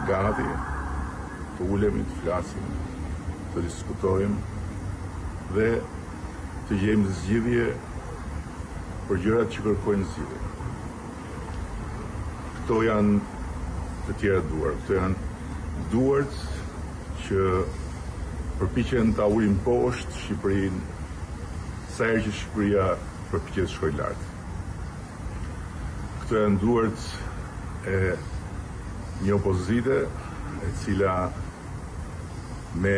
gati të ulemi, të flasim, të diskutojmë dhe të gjejmë zgjidhje për gjërat që kërkojnë zgjidhje. Këto janë të tjera duar, këto janë duart që përpiqen ta ulin poshtë Shqipërinë sa herë që Shqipëria përpiqet të shkojë lart. Këto janë duart e një opozite e cila me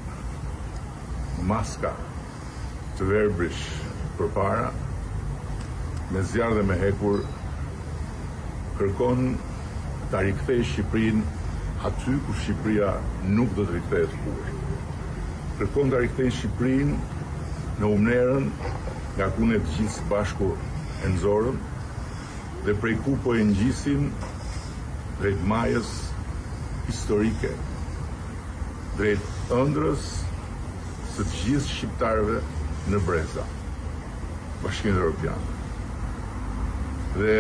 maska të verbrish përpara, me zjarr dhe me hekur, kërkon ta rikthejë Shqipërinë aty ku Shqipëria nuk do të rikthehet kurrë. Kërkon ta rikthejë Shqipërinë në umnerën nga ku ne të gjithë së bashku e nxorëm dhe prej ku po e ngjisim drejt majës historike, drejt ëndrrës së të gjithë shqiptarëve në breza, Bashkimin Evropian. Dhe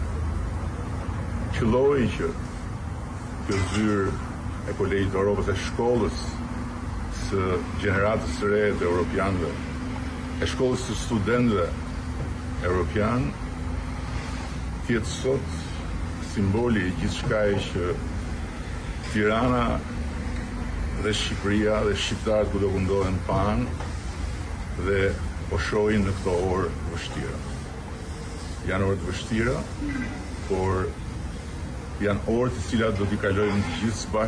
qëlloj që kjo zyrë e Kolegjit të Europës, e shkollës së gjeneratës së re të europianëve, e shkollës së studentëve europian, tjetë sot simboli i gjithçkaje që Tirana dhe Shqipëria dhe shqiptarët ku do mundohen pan dhe po shohin në këto orë vështira. Janë orë të vështira, por janë orë të cilat do t'i kalojmë të gjithë së bashku